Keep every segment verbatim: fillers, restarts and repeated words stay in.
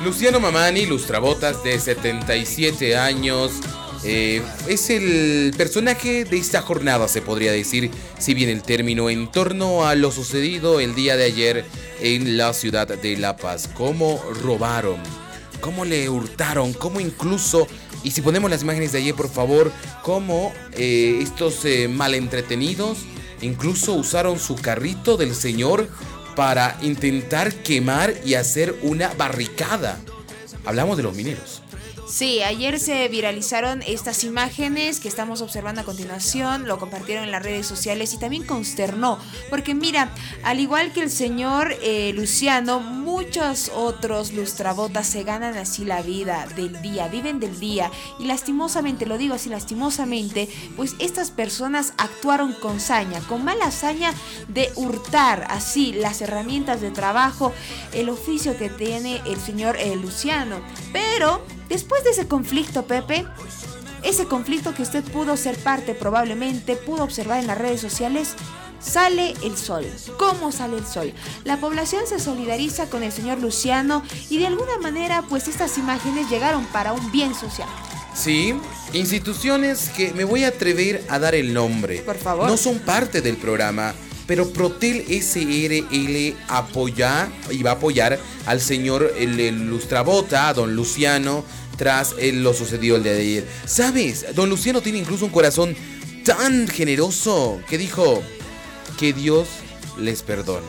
Luciano Mamani, lustrabotas de setenta y siete años, eh, es el personaje de esta jornada, se podría decir, si bien el término, en torno a lo sucedido el día de ayer en la ciudad de La Paz. Cómo robaron, cómo le hurtaron, cómo incluso, y si ponemos las imágenes de ayer por favor, cómo eh, estos eh, malentretenidos incluso usaron su carrito del señor para intentar quemar y hacer una barricada. Hablamos de los mineros. Sí, ayer se viralizaron estas imágenes que estamos observando a continuación, lo compartieron en las redes sociales y también consternó, porque mira, al igual que el señor eh, Luciano, muchos otros lustrabotas se ganan así la vida del día, viven del día, y lastimosamente, lo digo así lastimosamente, pues estas personas actuaron con saña, con mala saña de hurtar así las herramientas de trabajo, el oficio que tiene el señor eh, Luciano, pero después de ese conflicto, Pepe, ese conflicto que usted pudo ser parte probablemente, pudo observar en las redes sociales, sale el sol. ¿Cómo sale el sol? La población se solidariza con el señor Luciano y de alguna manera pues estas imágenes llegaron para un bien social. Sí, instituciones que me voy a atrever a dar el nombre. Por favor. No son parte del programa, pero Protel S R L apoya y va a apoyar al señor el, el lustrabota, a don Luciano, tras el, lo sucedido el día de ayer. ¿Sabes? Don Luciano tiene incluso un corazón tan generoso que dijo que Dios les perdone.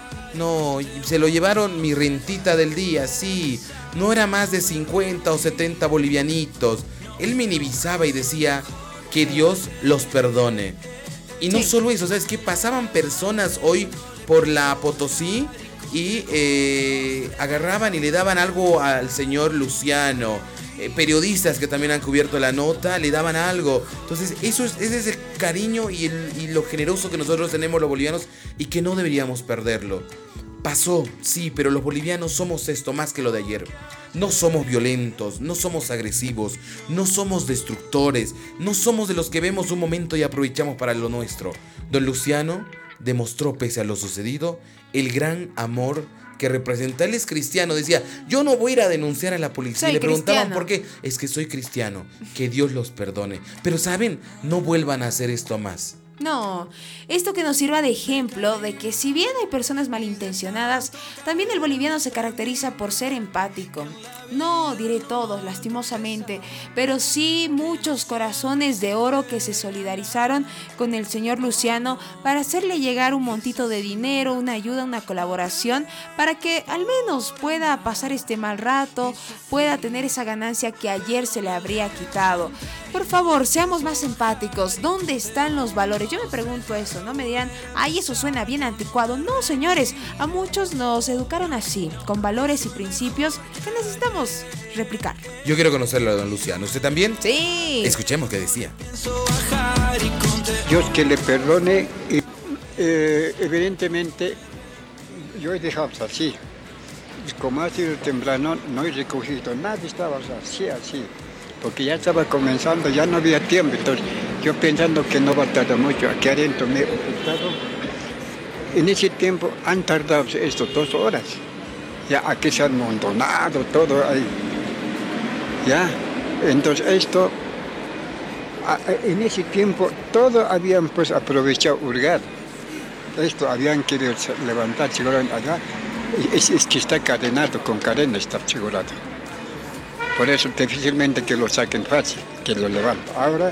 No, se lo llevaron mi rentita del día, sí. No era más de cincuenta o setenta bolivianitos. Él minimizaba y decía que Dios los perdone. Y no sí. solo eso, ¿sabes qué? Pasaban personas hoy por la Potosí y eh, agarraban y le daban algo al señor Luciano. Eh, periodistas que también han cubierto la nota le daban algo. Entonces eso es, ese es el cariño y, el, y lo generoso que nosotros tenemos los bolivianos y que no deberíamos perderlo. Pasó, sí, pero los bolivianos somos esto más que lo de ayer. No somos violentos, no somos agresivos, no somos destructores, no somos de los que vemos un momento y aprovechamos para lo nuestro. Don Luciano demostró, pese a lo sucedido, el gran amor que representa. Él es cristiano, decía, yo no voy a ir a denunciar a la policía. Soy Le preguntaban cristiano. por qué, es que soy cristiano, que Dios los perdone. Pero saben, no vuelvan a hacer esto más. No, esto que nos sirva de ejemplo de que si bien hay personas malintencionadas, también el boliviano se caracteriza por ser empático. No diré todos, lastimosamente, pero sí muchos corazones de oro que se solidarizaron con el señor Luciano para hacerle llegar un montito de dinero, una ayuda, una colaboración, para que al menos pueda pasar este mal rato, pueda tener esa ganancia que ayer se le habría quitado. Por favor, seamos más empáticos. ¿Dónde están los valores? Yo me pregunto eso, no me dirán, ay, eso suena bien anticuado. No, señores, a muchos nos educaron así, con valores y principios que necesitamos replicar. Yo quiero conocerlo a don Luciano. ¿Usted también? Sí. Escuchemos qué decía. Dios que le perdone. Y, eh, evidentemente, yo he dejado así. Como ha sido temprano, no he recogido nada, estaba así, así. Porque ya estaba comenzando, ya no había tiempo. Entonces, yo pensando que no va a tardar mucho, aquí adentro me he ocultado. En ese tiempo han tardado esto dos horas. Ya aquí se han amontonado todo ahí. Ya, entonces esto, en ese tiempo, todo habían pues aprovechado hurgar. Esto habían querido levantar, allá. Es, es que está cadenado, con cadena está asegurado. Por eso difícilmente que lo saquen fácil, que lo levanten. Ahora